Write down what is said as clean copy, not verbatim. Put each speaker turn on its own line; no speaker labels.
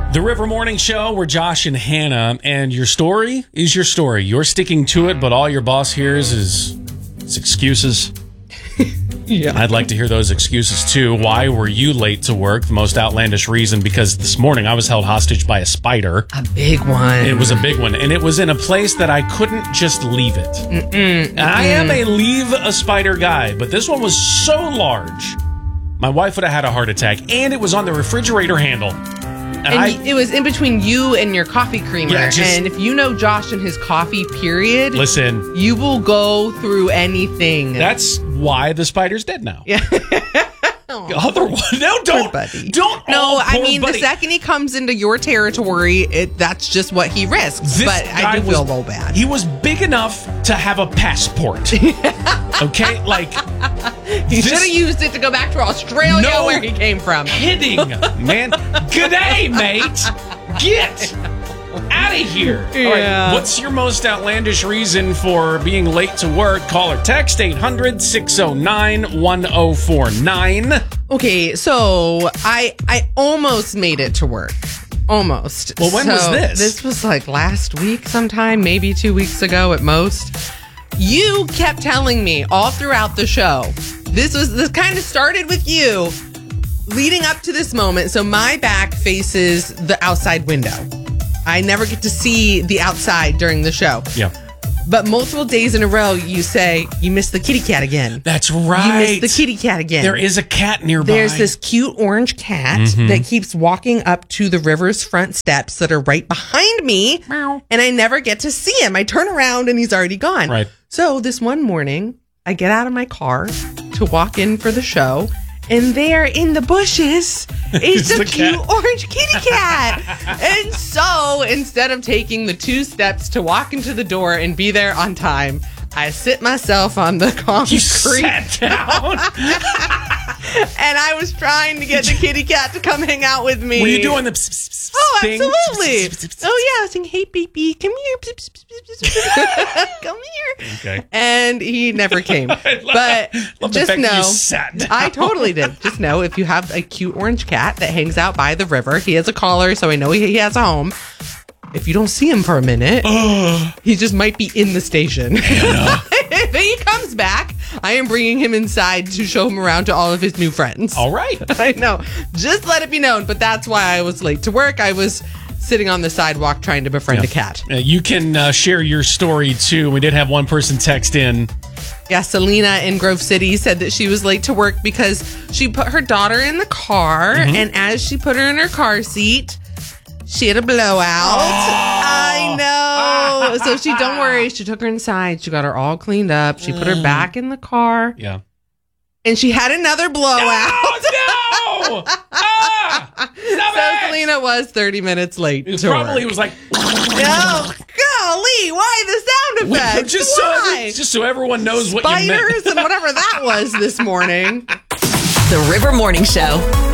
The River Morning Show, we're Josh and Hannah, and your story is your story. You're sticking to it, but all your boss hears is excuses.
Yeah.
I'd like to hear those excuses, too. Why were you late to work? The most outlandish reason, because this morning I was held hostage by a spider.
A big one.
It was a big one, and it was in a place that I couldn't just leave it. I am a leave a spider guy, but this one was so large, my wife would have had a heart attack, and it was on the refrigerator handle.
And it was in between you and your coffee creamer.
Yeah,
and if you know Josh and his coffee, period,
listen,
you will go through anything.
That's why the spider's dead now.
Yeah.
Otherwise, no, don't.
No, I mean, the second he comes into your territory, that's just what he risks. But I do feel a little bad.
He was big enough to have a passport. Okay, like
he should have used it to go back to Australia, where he came from.
Kidding, man. G'day, mate. Get out of here.
Yeah.
All right, what's your most outlandish reason for being late to work? Call or text 800-609-1049.
Okay, so I almost made it to work. Almost.
Well, when was this?
This was like last week sometime, maybe 2 weeks ago at most. You kept telling me all throughout the show. This kind of started with you leading up to this moment. So my back faces the outside window. I never get to see the outside during the show.
Yeah.
But multiple days in a row, you say, you missed the kitty cat again.
That's right.
You missed the kitty cat again.
There is a cat nearby.
There's this cute orange cat that keeps walking up to the river's front steps that are right behind me.
Meow.
And I never get to see him. I turn around and he's already gone.
Right.
So this one morning, I get out of my car to walk in for the show. And there in the bushes is the cute orange kitty cat. And so instead of taking the 2 steps to walk into the door and be there on time, I sit myself on the concrete.
You sat down.
And I was trying to get the kitty cat to come hang out with me.
Were you doing the pss, pss, pss,
Oh,
thing?
absolutely. Oh, yeah. I was saying, hey, baby, come here. Come here.
Okay.
And he never came. But
love
just
the fact
know,
that you sat down.
I totally did. Just know if you have a cute orange cat that hangs out by the river, he has a collar, so I know he has a home. If you don't see him for a minute, he just might be in the station. If he comes back, I am bringing him inside to show him around to all of his new friends.
All right.
I know. Just let it be known. But that's why I was late to work. I was sitting on the sidewalk trying to befriend a cat.
You can share your story, too. We did have one person text in.
Yeah, Selena in Grove City said that she was late to work because she put her daughter in the car. And as she put her in her car seat, she had a blowout. I know. So don't worry. She took her inside. She got her all cleaned up. She put her back in the car.
Yeah.
And she had another blowout.
Oh, no! Stop it!
Selena was 30 minutes late
It
to
probably
work.
was like...
No, golly, why the sound effects?
Just so everyone knows what you meant.
Spiders and whatever that was this morning.
The River Morning Show.